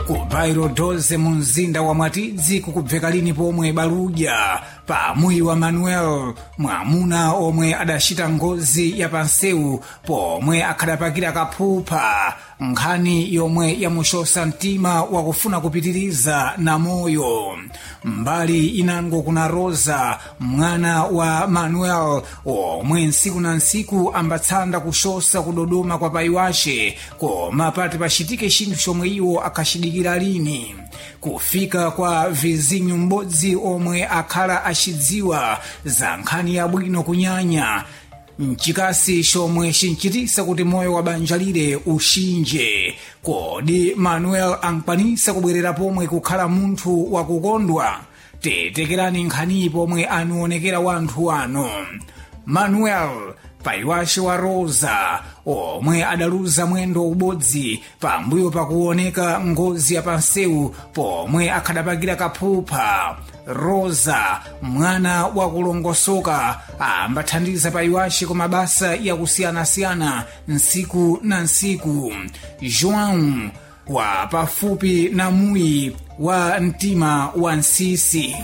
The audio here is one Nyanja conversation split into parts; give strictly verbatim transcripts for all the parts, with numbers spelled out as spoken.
ku bairo doze mu mzinda wa Mwatidzi kukubveka lini pomwe baluja pa muyi wa Manuel, mwamuna omwe adachita ngozi ya pansewu pomwe akhadapakira kaphupha, nkhani yomwe yamushosa mtima wakufuna kupitiriza na moyo. Mbali inango kuna Rosa, mwana wa Manuel omwe nsiku na nsiku ambatsanda kushosa kudodoma kwa pai wace, koma pati pachitike chinthu chomwe iwo akashidikira lini. Kufika kwa vizinyu m'bodzi omwe akhala achidziwa za nkhani yabwino kunyanya, mchikasi chomwe chinchitisa kuti moyo wa banja lile ushinje. Kodi Manuel ankwanisa kubwerera pomwe kukhala munthu wakukondwa? Tetekerani nkhani pomwe anuonekera wanthu ano. Manuel, pai wace wa Rosa, omwe adaluza mwendo ubodzi pambuyo pakuoneka ngozi ya pansewu pomwe akhadapakira kaphupha. Rosa, mwana wakulongosoka, ambathandiza pai wace ku mabasa yakusiyana-siyana nsiku na nsiku. João, wa pafupi na muyi wa mtima wa Nsisi.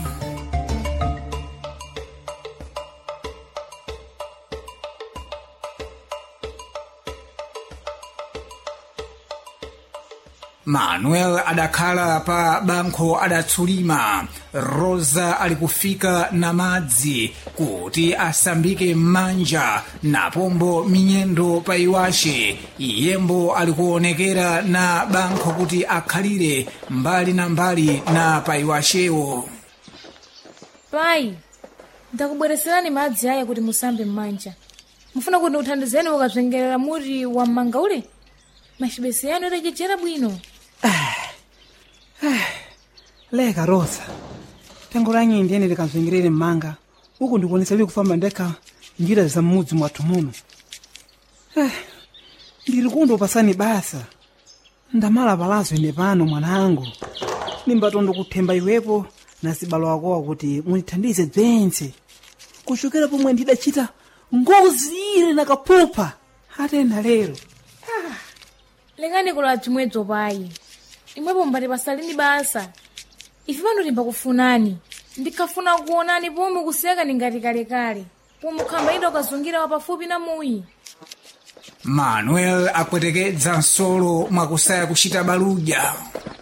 Manuel adakhala pa banko adatsulima. Rosa alikufika na madzi kuti asambike manja na pombo minyendo pai wace. Iyembo alikuonekera na banko kuti akhalire mbali na mbali na pai wacewo. Pai, ndakubwereserani madzi aya kuti musambe mmanja. Mufuna kuti uthandizeni ukazvengerera muri wa mmanga ule? Machibesi yanu yatajejera bwino. Ah, ah, leka Rosa, tangu lanyi ndiene likamzengirere mmanga uku ndikuonesa li kufamba ndeka njira za mudzi mwathu muno. Ah, ndiri kundo pasani basa ndamala palazo ine pano mwanangu, nimbatondo kuthemba iwepo na sibalo wakowa kuti munithandize dzense kuchokera pomwe ndidachita ngozi ile na kaphupha atena lero. Ah, lengani kula chimwedzo pai. Imwepo mbati pasalini basa. Ifi pano timba kufunani. Ndikafuna kuonani pomwe kuseka ningati kale kale. Pomwe khamba ida ukazungira wapafupi na muyi. Manuel akwetekedza nsolo mwakusaya kuchita baluja.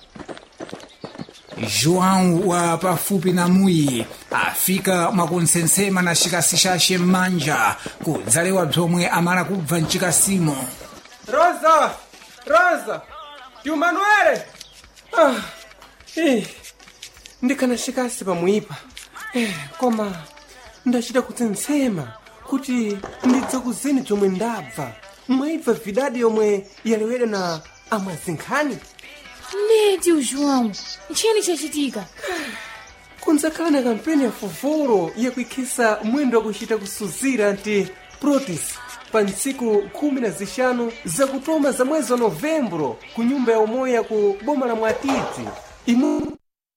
João, wa pafupi na muyi, afika mwakunsensema na chikasi chace m'manja kudzalewa bzomwe amala kubva mchikasimo. Rosa! Rosa! Tio Manuel! Ah, eh, ndikana chikasi pamuipa. Eh, koma ndachita kutsensema kuti ndidzakuzeni zomwe ndabva. Mwaibva vidadi yomwe yalewera na amwazinkhani. Nedi o João, nchini chachitika? Kunzakhala na kampeni ya fufuro yakuikhisa mwendo wakuchita kusuzira anti protis pa ntsiku khumi na zixanu zakutoma za mwezi wa Novembro ku nyumba ya umoya ku boma la Mwatidzi. Imweyi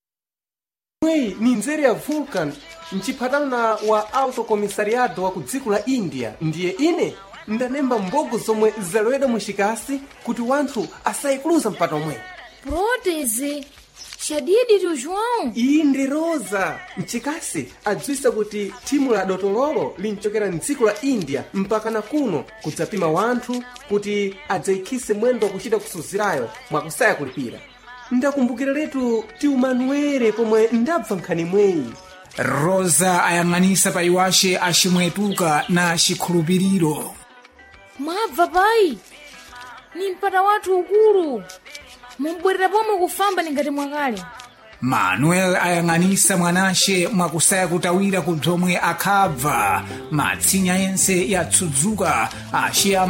ni nzere ya Vulcan mchipatano na wa autocommissariado wa ku dziko la India. Ndiye ine ndanemba mbogo zomwe zalowera muchikasi kuti wanthu asayikuluza mpata omwe. Prótese? Xadidi do João? Inde Rosa, mchikasi adzwisa kuti timu la dotololo linchokera mdziko la India mpaka na kuno kudzapima wanthu kuti adzaikhise mwendo wakuchita kusuzirayo mwakusaya kulipira. Ndakumbukira letu Tio Manuel pomwe ndabva nkhani mweyi. Rosa ayang'anisa pai wace achimwetuka na chikhulupiriro. Mwabva pai? Ni mpata wathu ukulu. Mumbwerera pomwe kufamba ningati mwakale. Manuel ayang'anisa mwanace mwakusaya kutawira kubzomwe akhabva. Matsinya yense yatsudzuka achiyamba